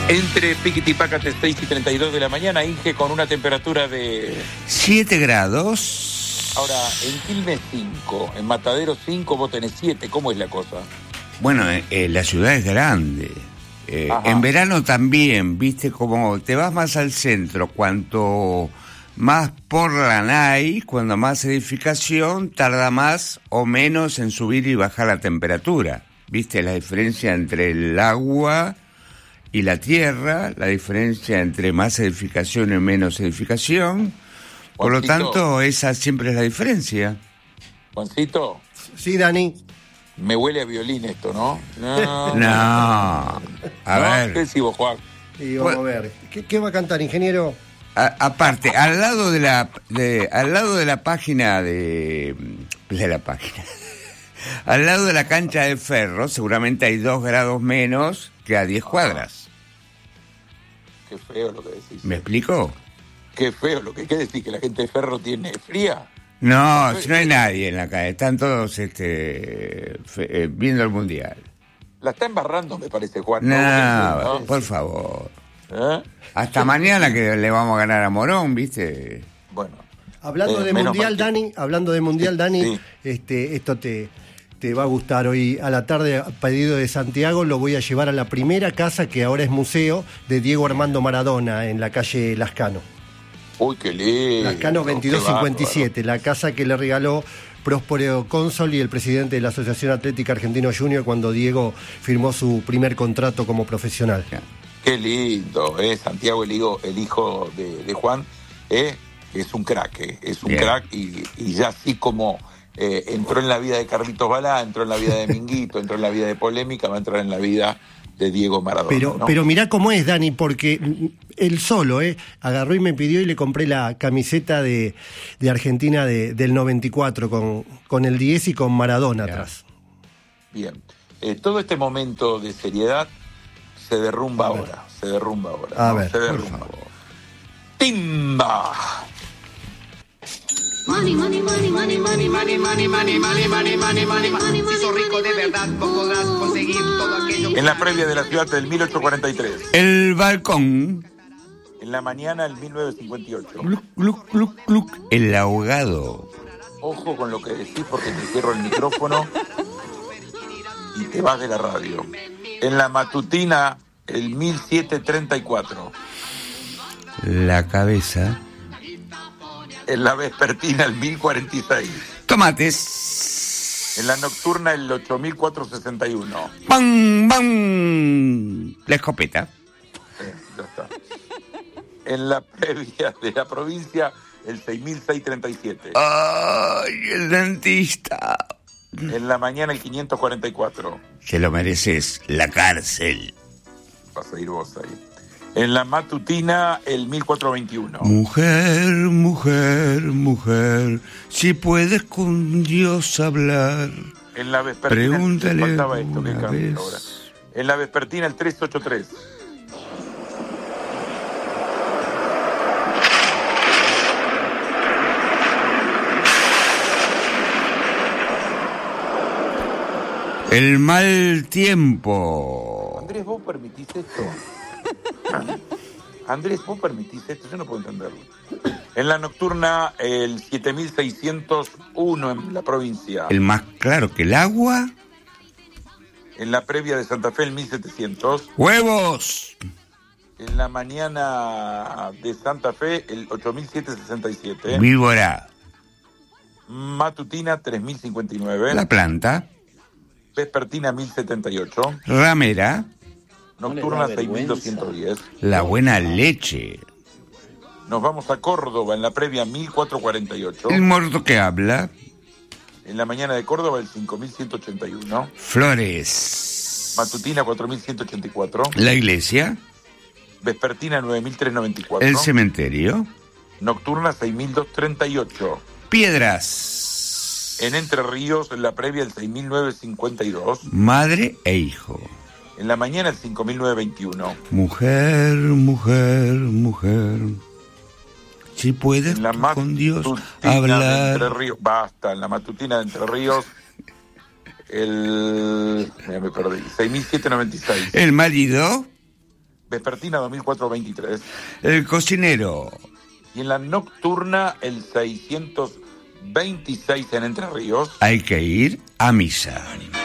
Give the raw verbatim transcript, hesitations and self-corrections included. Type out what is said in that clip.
Entre Piquitipácate, seis y treinta y dos de la mañana, Inge, con una temperatura de... siete grados. Ahora, en Quilmes cinco, en Matadero cinco, vos tenés siete. ¿Cómo es la cosa? Bueno, eh, la ciudad es grande. Eh, en verano también, viste, como te vas más al centro, cuanto más porlan hay, cuando más edificación, tarda más o menos en subir y bajar la temperatura. Viste la diferencia entre el agua y la tierra, la diferencia entre más edificación y menos edificación. Por Juancito, lo tanto, esa siempre es la diferencia. Juancito. Sí, Dani. Me huele a violín esto, ¿no? No. No. A ¿No? ver. ¿Qué decís vos, Juan? Y vamos Bueno. a ver. ¿Qué, qué va a cantar, ingeniero? A- aparte, al lado de la de, al lado de la página de de la página. Al lado de la cancha de Ferro, seguramente hay dos grados menos que a diez cuadras. Qué feo lo que decís. ¿Me explico? Qué feo lo que... ¿Qué decís? ¿Que la gente de Ferro tiene fría? No, si no hay nadie en la calle, están todos este fe- eh, viendo el mundial. La está embarrando, me parece, Juan. No, ¿No? por favor. ¿Eh? Hasta mañana que le vamos a ganar a Morón, ¿viste? Bueno. Hablando Eh, de menos Mundial, mal que- Dani, hablando de Mundial, Dani, Sí. este, esto te, te va a gustar. Hoy a la tarde, a pedido de Santiago, lo voy a llevar a la primera casa que ahora es museo de Diego Armando Maradona en la calle Lascano. Uy, qué lindo. Lascano veintidós qué cincuenta y siete, la casa que le regaló Próspero Cónsol y el presidente de la Asociación Atlética Argentino Junior cuando Diego firmó su primer contrato como profesional. Qué lindo, ¿eh? Santiago, el hijo, el hijo de, de Juan, ¿eh? Es un crack, ¿eh? Es un Bien. crack y, y ya así como eh, entró en la vida de Carlitos Balá, entró en la vida de Minguito, entró en la vida de Polémica, va a entrar en la vida de Diego Maradona. Pero, ¿no? pero mirá cómo es, Dani, porque él solo, ¿eh? Agarró y me pidió y le compré la camiseta de, de Argentina de, del noventa y cuatro con, con el diez y con Maradona Ya. atrás. Bien. Eh, todo este momento de seriedad se derrumba ahora, se derrumba ahora. A ¿no? ver, se por derrumba. favor. ¡Timba! Money, money, money, money, money, money, money, money, money, money, money, money, money. Si sos rico de verdad, vos podrás conseguir todo aquello que... En la previa de la ciudad del mil ochocientos cuarenta y tres. El balcón. En la mañana del mil novecientos cincuenta y ocho. Cluc, cluc, cluc, cluc. El ahogado. Ojo con lo que decís porque te cierro el micrófono y te vas de la radio. En la matutina, el mil setecientos treinta y cuatro. La cabeza. En la vespertina, el mil cuarenta y seis. Tomates. En la nocturna, el ocho mil cuatrocientos sesenta y uno. ¡Bam, bam! La escopeta. Eh, ya está. En la previa de la provincia, el seis mil seiscientos treinta y siete. ¡Ay, el dentista! En la mañana, el quinientos cuarenta y cuatro. Te lo mereces, la cárcel. Vas a ir vos ahí. En la matutina, el mil cuatrocientos veintiuno. Mujer, mujer, mujer, si puedes con Dios hablar. En la vespertina, Pregúntale me faltaba esto, que una cambie vez. ahora. En la vespertina, el trescientos ochenta y tres. El mal tiempo. Andrés, ¿vos permitís esto? Andrés, ¿vos permitís esto? Yo no puedo entenderlo. En la nocturna, el siete mil seiscientos uno en la provincia. El más claro que el agua. En la previa de Santa Fe, el mil setecientos. ¡Huevos! En la mañana de Santa Fe, el ocho mil setecientos sesenta y siete. Víbora. Matutina, tres mil cincuenta y nueve. La planta. Vespertina, mil setenta y ocho. Ramera. Nocturna, seis mil doscientos diez. La buena leche. Nos vamos a Córdoba, en la previa, mil cuatrocientos cuarenta y ocho. El muerto que habla. En la mañana de Córdoba, el cinco mil ciento ochenta y uno. Flores. Matutina, cuatro mil ciento ochenta y cuatro. La iglesia. Vespertina, nueve mil trescientos noventa y cuatro. El cementerio. Nocturna, seis mil doscientos treinta y ocho. Piedras. En Entre Ríos, en la previa, el seis mil novecientos cincuenta y dos. Madre e hijo. En la mañana, el cinco mil novecientos veintiuno. Mujer, mujer, mujer. Si puedes En la con Dios matutina de Entre hablar. Ríos. Basta, en la matutina de Entre Ríos, el... Mira, me perdí. seis mil setecientos noventa y seis. El marido. vespertina dos mil cuatrocientos veintitrés. El cocinero. Y en la nocturna, el seiscientos veintiséis en Entre Ríos. Hay que ir a misa.